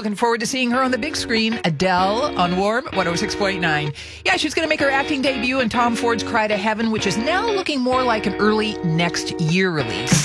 looking forward to seeing her on the big screen. Adele on Warm 106.9. Yeah, she's going to make her acting debut in Tom Ford's Cry to Heaven, which is now looking more like an early next year release.